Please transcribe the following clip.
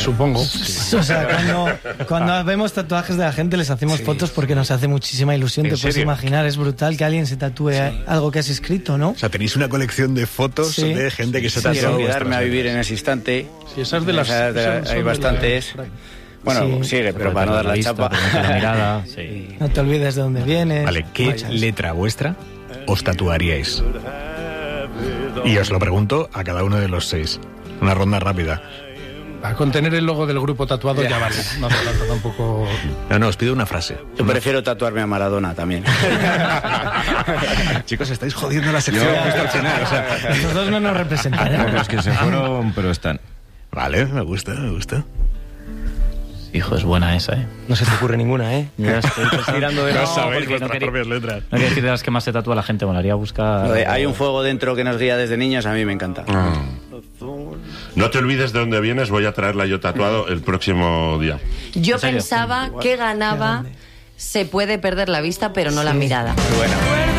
Supongo. O sea, cuando vemos tatuajes de la gente les hacemos fotos porque nos hace muchísima ilusión. Te puedes imaginar, es brutal que alguien se tatúe algo que has escrito, ¿no? O sea, tenéis una colección de fotos de gente que se tatúa. Quiero quedarme a vivir en ese instante. Sí, esas de las... hay bastantes. Bueno, sigue, pero para no dar la chapa. La mirada, sí. No te olvides de dónde vienes. Vale, ¿qué letra vuestra os tatuaríais? Y os lo pregunto a cada uno de los 6. Una ronda rápida. A contener el logo del grupo tatuado ya vale. No hace falta tampoco... No, os pido una frase. Yo prefiero tatuarme a Maradona también. Chicos, estáis jodiendo la sección justo al final. O sea, Los dos no nos representan, ¿eh? Los que se fueron, pero están. Vale, me gusta. Hijo, es buena esa, ¿eh? No se te ocurre ninguna, ¿eh? Ya estoy tirando de... no sabéis porque vuestras propias letras. No quiero decir de las que más se tatúa la gente, molaría buscar... Hay un fuego dentro que nos guía desde niños, a mí me encanta. No te olvides de dónde vienes, voy a traerla yo tatuado el próximo día. Yo pensaba que ganaba Se puede perder la vista, pero no la mirada. Bueno.